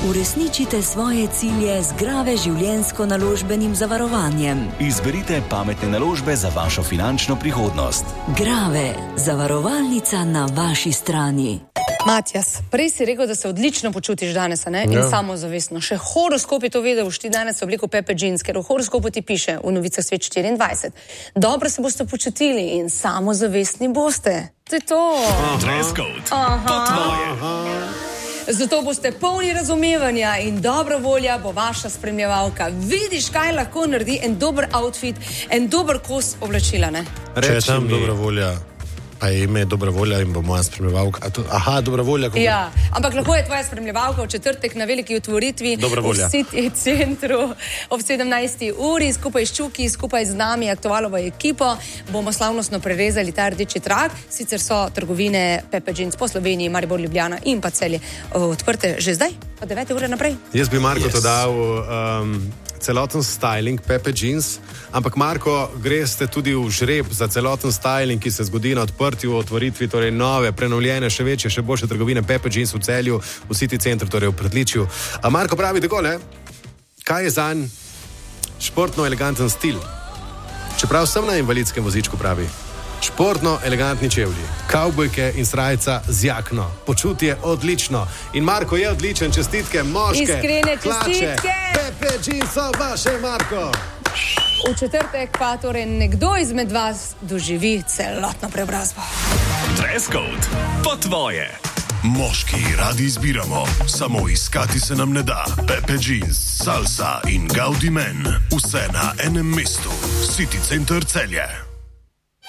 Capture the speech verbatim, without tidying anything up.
Uresničite svoje cilje z Grave življenjsko naložbenim zavarovanjem. Izberite pametne naložbe za vašo finančno prihodnost. Grave, zavarovalnica na vaši strani. Matjas, prej si rekel, da se odlično počutiš danes, ne? In ja. Samozavestno. Še horoskop je to vedel, šti danes v obliku Pepe Jeans, ker v horoskopu ti piše v novicah Svet štiriindvajset. Dobro se boste počutili in samozavestni boste. To je to. Dress code. Po tvoje. Zato boste polni razumevanja in dobra volja bo vaša spremljevalka. Vidiš, kaj lahko naredi en dober outfit, en dober kos oblačila, ne? Rečem dobra volja. Pa je ime dobra volja in bo moja spremljevalka. Aha, dobra volja. Kako... Ja, ampak lahko je tvoja spremljevalka v četrtek na veliki otvoritvi v City centru ob sedemnajsti uri, skupaj s Čuki, skupaj z nami, Aktualovo ekipo, bomo slavnostno prerezali ta rdeči trak. Sicer so trgovine Pepe Jeans po Sloveniji, Maribor, Ljubljana in pa Celje odprte že zdaj, pa devete ure naprej. Jaz bi Marko yes. to dal um, celoten styling Pepe Jeans, ampak Marko, greste tudi v žreb za celoten styling, ki se zgodi na odprtju, otvoritvi, torej nove, prenovljene, še večje, še boljše trgovine Pepe Jeans v Celju, v City centru, torej v Pritličju. A Marko pravi tako, ne? Kaj je zanj športno eleganten stil? Čeprav sem na invalidskem vozičku, pravi. Športno elegantni čevlji, kavbojke in srajca z jakno. Počutje odlično. In Marko je odličen, čestitke, moške, iskrene klače. Čestitke. Pepe Jeans so vaše, Marko. V četrtek pa torej nekdo izmed vas doživi celotno preobrazbo. Dress code po tvoje. Moški radi izbiramo, samo iskati se nam ne da. Pepe Jeans, Salsa in Gaudi Men. Vse na enem mestu. City Center Celje.